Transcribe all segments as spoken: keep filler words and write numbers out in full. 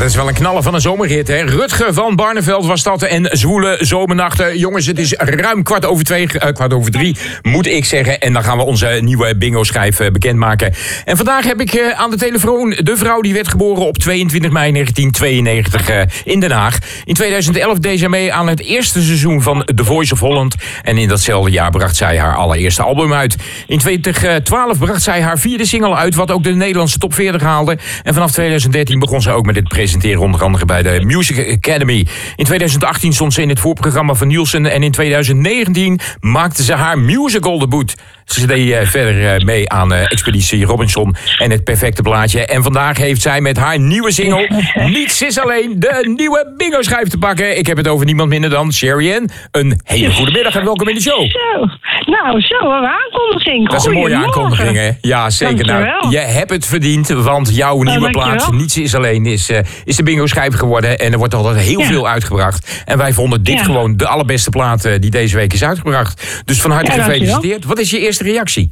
dat is wel een knaller van een zomerhit, hè? Rutger van Barneveld was dat en Zwoele Zomernachten. Jongens, het is ruim kwart over twee, uh, kwart over drie, moet ik zeggen. En dan gaan we onze nieuwe bingo-schijf uh, bekendmaken. En vandaag heb ik uh, aan de telefoon de vrouw die werd geboren op tweeëntwintig mei negentien tweeënnegentig uh, in Den Haag. In tweeduizend elf deed zij mee aan het eerste seizoen van The Voice of Holland. En in datzelfde jaar bracht zij haar allereerste album uit. In twintig twaalf bracht zij haar vierde single uit, wat ook de Nederlandse top veertig haalde. En vanaf tweeduizend dertien begon ze ook met het presenteren, onder andere bij de Music Academy. In tweeduizend achttien stond ze in het voorprogramma van Nielsen. En in tweeduizend negentien maakte ze haar musical debuut. Ze deed uh, verder uh, mee aan uh, Expeditie Robinson en Het Perfecte Plaatje. En vandaag heeft zij met haar nieuwe single Niets is alleen de nieuwe bingo-schijf te pakken. Ik heb het over niemand minder dan Sherry Ann. Een hele goede middag en welkom in de show. Zo, nou zo, een aankondiging. Dat is een mooie aankondiging, hè? Ja, zeker. Nou, je hebt het verdiend, want jouw nieuwe uh, plaat Niets is alleen is, uh, is de bingo-schijf geworden. En er wordt altijd heel ja. veel uitgebracht. En wij vonden dit ja. gewoon de allerbeste plaat uh, die deze week is uitgebracht. Dus van harte ja, gefeliciteerd. Wat is je eerste reactie?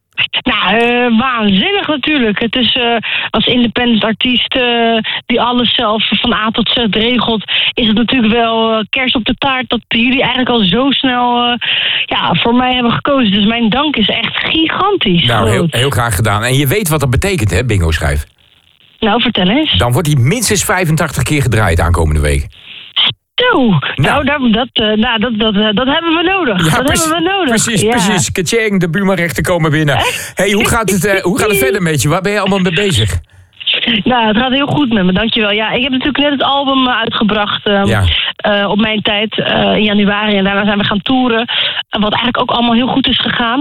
Nou, uh, waanzinnig natuurlijk. Het is uh, als independent artiest uh, die alles zelf van A tot Z regelt, is het natuurlijk wel uh, kers op de taart dat jullie eigenlijk al zo snel uh, ja, voor mij hebben gekozen. Dus mijn dank is echt gigantisch. Nou, heel, heel graag gedaan. En je weet wat dat betekent, hè, bingo-schijf? Nou, vertel eens. Dan wordt die minstens vijfentachtig keer gedraaid aankomende week. Zo, nou, nou dat, dat, uh, nou dat, dat, uh, dat hebben we nodig. Ja, dat precies, hebben we nodig. Precies, ja. precies. Kacheng, de buurmanrechten komen binnen. Hey, hoe gaat het, uh, hoe gaat het verder met je? Waar ben je allemaal mee bezig? Nou, het gaat heel goed met me, dankjewel. Ja, ik heb natuurlijk net het album uitgebracht um, ja. uh, op mijn tijd uh, in januari. En daarna zijn we gaan toeren. Uh, wat eigenlijk ook allemaal heel goed is gegaan.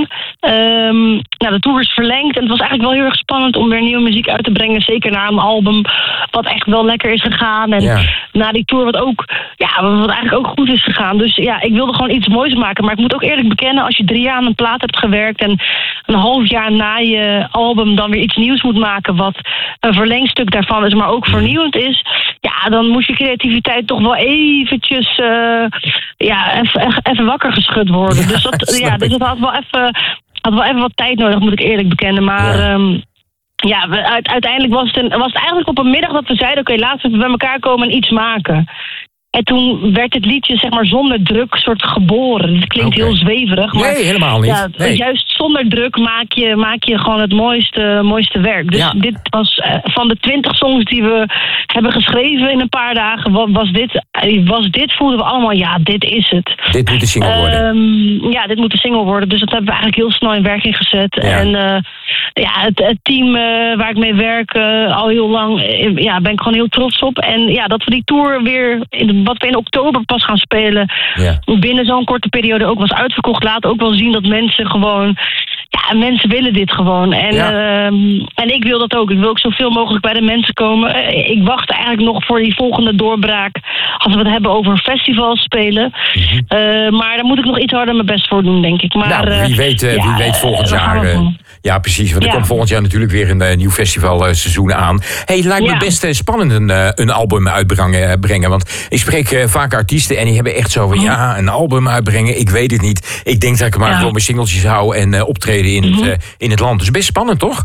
Um, nou, de tour is verlengd. En het was eigenlijk wel heel erg spannend om weer nieuwe muziek uit te brengen. Zeker na een album wat echt wel lekker is gegaan. En ja. na die tour wat ook, ja, wat eigenlijk ook goed is gegaan. Dus ja, ik wilde gewoon iets moois maken. Maar ik moet ook eerlijk bekennen, als je drie jaar aan een plaat hebt gewerkt en een half jaar na je album dan weer iets nieuws moet maken wat een verlengstuk daarvan is, maar ook vernieuwend is, ja, dan moet je creativiteit toch wel eventjes uh, ja, even, even wakker geschud worden. Ja, dus dat, ja, dus dat had wel even had wel even wat tijd nodig, moet ik eerlijk bekennen. Maar ja, um, ja we, uiteindelijk was het, een, was het eigenlijk op een middag dat we zeiden, oké, okay, laten we bij elkaar komen en iets maken. En toen werd het liedje, zeg maar, zonder druk soort geboren. Het klinkt okay. heel zweverig. Maar nee, helemaal niet. Ja, nee. Juist zonder druk maak je, maak je gewoon het mooiste, mooiste werk. Dus ja. dit was uh, van de twintig songs die we hebben geschreven in een paar dagen, was dit, was dit voelden we allemaal, ja, dit is het. Dit moet de single worden. Um, ja, dit moet de single worden. Dus dat hebben we eigenlijk heel snel in werking gezet. Ja. En uh, ja, het, het team uh, waar ik mee werk uh, al heel lang, uh, ja, ben ik gewoon heel trots op. En ja, dat we die tour weer in de wat we in oktober pas gaan spelen, ja. binnen zo'n korte periode ook was uitverkocht, laat ook wel zien dat mensen gewoon, ja, mensen willen dit gewoon. En, ja. uh, en ik wil dat ook. Ik wil ook zoveel mogelijk bij de mensen komen. Uh, ik wacht eigenlijk nog voor die volgende doorbraak als we het hebben over festivals spelen. Mm-hmm. Uh, maar daar moet ik nog iets harder mijn best voor doen, denk ik. Maar, nou, wie weet, uh, ja, wie weet volgend uh, jaar. Uh, ja, precies. Want er ja. komt volgend jaar natuurlijk weer een uh, nieuw festivalseizoen uh, aan. Hey, het lijkt me ja. best uh, spannend een, uh, een album uitbrengen. Uh, want ik spreek uh, vaak artiesten en die hebben echt zo van, ja, een album uitbrengen, ik weet het niet. Ik denk dat ik maar ja. gewoon mijn singeltjes hou en uh, optreden in, mm-hmm. het, uh, in het land. Dus best spannend, toch?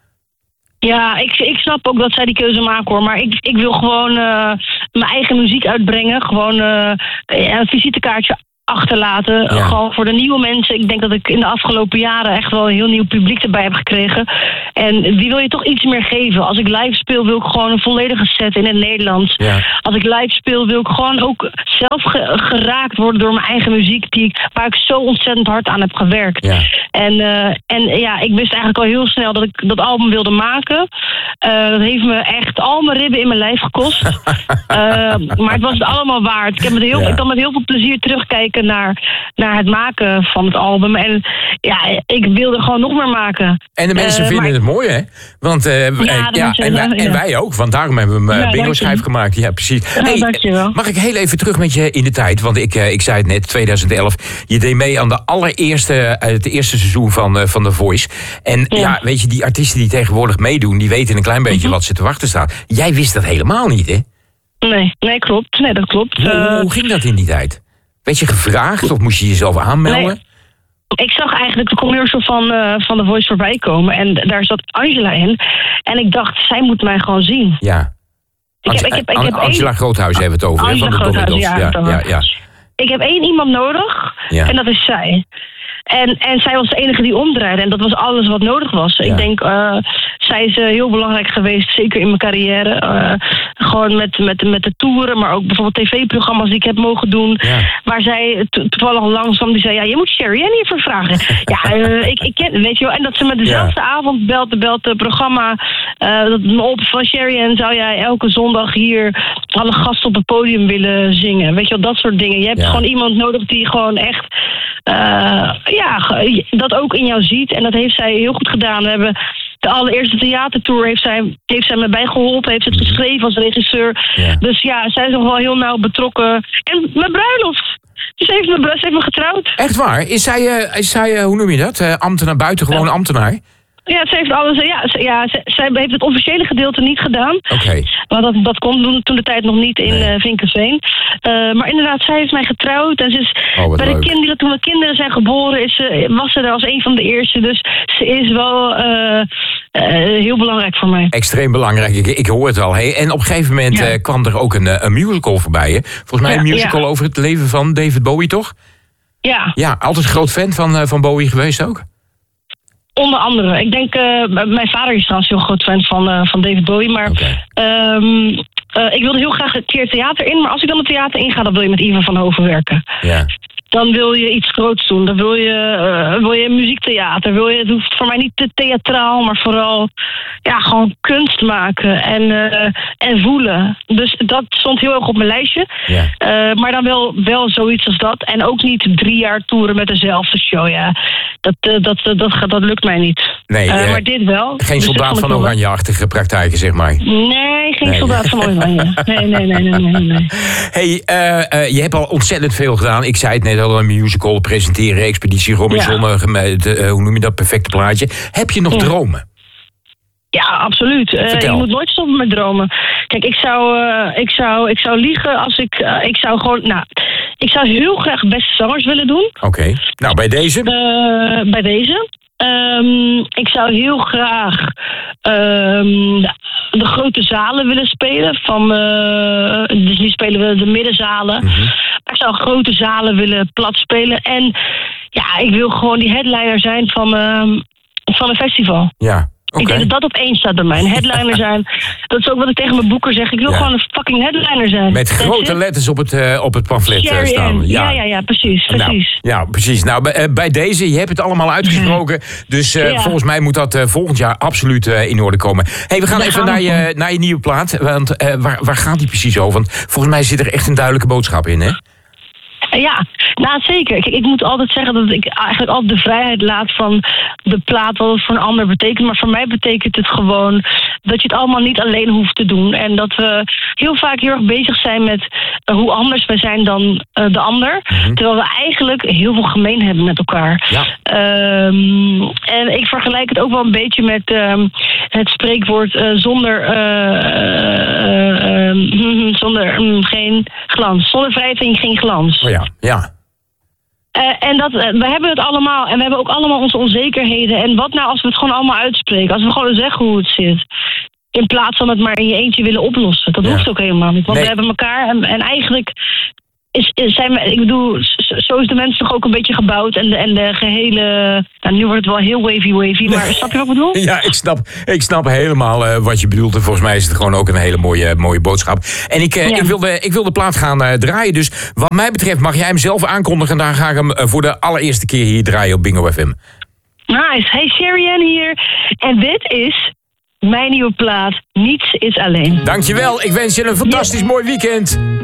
Ja, ik, ik snap ook dat zij die keuze maken, hoor. Maar ik, ik wil gewoon uh, mijn eigen muziek uitbrengen. Gewoon uh, een visitekaartje achterlaten. Ja. Gewoon voor de nieuwe mensen. Ik denk dat ik in de afgelopen jaren echt wel een heel nieuw publiek erbij heb gekregen. En die wil je toch iets meer geven. Als ik live speel wil ik gewoon een volledige set in het Nederlands. Ja. Als ik live speel wil ik gewoon ook zelf ge- geraakt worden door mijn eigen muziek, die ik, waar ik zo ontzettend hard aan heb gewerkt. Ja. En, uh, en ja, ik wist eigenlijk al heel snel dat ik dat album wilde maken. Uh, dat heeft me echt al mijn ribben in mijn lijf gekost. uh, maar het was het allemaal waard. Ik, heb met heel, ja. ik kan met heel veel plezier terugkijken Naar, naar het maken van het album. En ja, ik wilde gewoon nog meer maken. En de mensen uh, vinden maar... het mooi, hè? Want uh, ja, ja, ja, en, wij, en wij ook, want daarom hebben we een ja, bingo-schijf gemaakt. Ja, precies. Ja, hey, dankjewel. Mag ik heel even terug met je in de tijd? Want ik, uh, ik zei het net, tweeduizend elf. Je deed mee aan de allereerste, uh, het eerste seizoen van, uh, van The Voice. En ja. ja, weet je, die artiesten die tegenwoordig meedoen, die weten een klein beetje mm-hmm. wat ze te wachten staat. Jij wist dat helemaal niet, hè? Nee, nee, klopt. Nee, dat klopt. Hoe, uh, hoe ging dat in die tijd? Werd je gevraagd of moest je jezelf aanmelden? Nee. Ik zag eigenlijk de commercial van, uh, van The Voice voorbij komen. En daar zat Angela in. En ik dacht, zij moet mij gewoon zien. Ja. Ik heb, ik heb, ik heb Angela één... Groothuis hebben we het over. Angela hè, van de Groothuis, ja, ja, ja, ja. Ik heb één iemand nodig ja. en dat is zij. En, en zij was de enige die omdraaide. En dat was alles wat nodig was. Ja. Ik denk, uh, zij is uh, heel belangrijk geweest, zeker in mijn carrière. Uh, gewoon met, met, met de toeren, maar ook bijvoorbeeld tv-programma's die ik heb mogen doen. Ja. Waar zij to- toevallig langs kwam, die zei, ja, je moet Sherry Ann hiervoor vragen. ja, uh, ik, ik ken, weet je wel. En dat ze me dezelfde ja. avond belt, belt het programma uh, dat me op van Sherry Ann, zou jij elke zondag hier alle gasten op het podium willen zingen? Weet je wel, dat soort dingen. Je hebt ja. gewoon iemand nodig die gewoon echt... Uh, ja, dat ook in jou ziet. En dat heeft zij heel goed gedaan. We hebben de allereerste theatertour heeft zij, heeft zij me bijgeholpen. Heeft het mm-hmm. geschreven als regisseur. Ja. Dus ja, zij is nog wel heel nauw betrokken. En mijn bruiloft. Dus ze heeft me, ze heeft me getrouwd. Echt waar? Is zij, uh, is zij uh, hoe noem je dat? Uh, ambtenaar, buitengewoon ja. ambtenaar? Ja, ze heeft alles. Ja, ze, ja ze, zij heeft het officiële gedeelte niet gedaan. Oké. Okay. Maar dat, dat kon toen de tijd nog niet in nee. uh, Vinkensveen. Uh, maar inderdaad, zij heeft mij getrouwd. En ze is oh, bij de kinderen, toen de kinderen zijn geboren, is ze, was ze er als een van de eerste. Dus ze is wel uh, uh, heel belangrijk voor mij. Extreem belangrijk. Ik, ik hoor het al. Hey. En op een gegeven moment ja. uh, kwam er ook een, een musical voorbij. Hè? Volgens mij ja, een musical ja. over het leven van David Bowie, toch? Ja. Ja, altijd groot fan van, uh, van Bowie geweest ook? Onder andere. Ik denk, uh, mijn vader is trouwens heel groot fan van, uh, van David Bowie. Maar okay. um, uh, ik wilde heel graag een keer theater in. Maar als ik dan het theater inga, dan wil je met Ivan van Hoven werken. Ja. Dan wil je iets groots doen. Dan wil je, uh, wil je muziektheater. Wil je, het hoeft voor mij niet te theatraal, maar vooral ja, gewoon kunst maken en, uh, en voelen. Dus dat stond heel erg op mijn lijstje. Ja. Uh, maar dan wel, wel zoiets als dat. En ook niet drie jaar toeren met dezelfde show. Ja. Dat, uh, dat, uh, dat, dat, dat lukt mij niet. Nee, uh, uh, maar dit wel. Geen dus soldaat van Oranje-achtige praktijken, zeg maar. Nee, geen nee. soldaat van Oranje. Nee, nee, nee, nee, nee, nee. Hey, uh, uh, je hebt al ontzettend veel gedaan. Ik zei het net al, een musical, presenteren, Expeditie Robinson, ja. met, uh, hoe noem je dat, perfecte plaatje. Heb je nog ja. dromen? Ja, absoluut. Uh, je moet nooit stoppen met dromen. Kijk, ik zou, uh, ik zou, ik zou liegen als ik, uh, ik zou gewoon, nou, ik zou heel graag beste zangers willen doen. Oké, okay. Nou bij deze? Uh, bij deze. Um, ik zou heel graag um, de, de grote zalen willen spelen. Van, uh, dus nu spelen we de middenzalen. Mm-hmm. Maar ik zou grote zalen willen plat spelen. En ja, ik wil gewoon die headliner zijn van, um, van een festival. Ja. Okay. Ik denk dat dat op één staat bij mij. Een headliner zijn. Dat is ook wat ik tegen mijn boeker zeg. Ik wil ja. gewoon een fucking headliner zijn. Met That's grote it. letters op het, uh, op het pamflet Sherry staan. Ja. ja, ja, ja, precies. precies. Nou, ja, precies. Nou, bij, uh, bij deze, je hebt het allemaal uitgesproken. Dus uh, ja. volgens mij moet dat uh, volgend jaar absoluut uh, in orde komen. Hey, we gaan Daar even gaan naar, je, naar je nieuwe plaat. Want uh, waar, waar gaat die precies over? Want volgens mij zit er echt een duidelijke boodschap in, hè? Ja, nou zeker. Kijk, ik moet altijd zeggen dat ik eigenlijk altijd de vrijheid laat van de plaat, wat het voor een ander betekent. Maar voor mij betekent het gewoon dat je het allemaal niet alleen hoeft te doen. En dat we heel vaak heel erg bezig zijn met uh, hoe anders wij zijn dan uh, de ander. Mm-hmm. Terwijl we eigenlijk heel veel gemeen hebben met elkaar. Ja. Um, en ik vergelijk het ook wel een beetje met um, het spreekwoord uh, zonder, uh, uh, uh, zonder um, geen glans. Zonder wrijving geen glans. Oh ja. Ja. Uh, en dat, uh, we hebben het allemaal. En we hebben ook allemaal onze onzekerheden. En wat nou als we het gewoon allemaal uitspreken? Als we gewoon zeggen hoe het zit. In plaats van het maar in je eentje willen oplossen. Dat ja. hoeft ook helemaal niet. Want nee. we hebben elkaar. En, en eigenlijk is, is, zijn we... Ik bedoel, zo is de mens toch ook een beetje gebouwd. En de, en de gehele... Nou, nu wordt het wel heel wavy-wavy. Maar nee. snap je wat ik bedoel? Ja, ik snap, ik snap helemaal uh, wat je bedoelt. En volgens mij is het gewoon ook een hele mooie, mooie boodschap. En ik, uh, ja. ik, wil de, ik wil de plaat gaan uh, draaien. Dus wat mij betreft mag jij hem zelf aankondigen. En dan ga ik hem uh, voor de allereerste keer hier draaien op Bingo F M. Nice. Hey, Sherry Ann hier. En dit is mijn nieuwe plaat. Niets is alleen. Dankjewel. Ik wens je een fantastisch ja. mooi weekend.